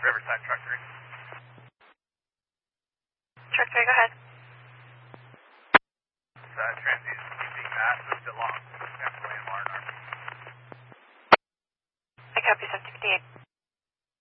Riverside, truck 3. Truck 3, go ahead. Transient keeping massive along San William R&R. I copy 768.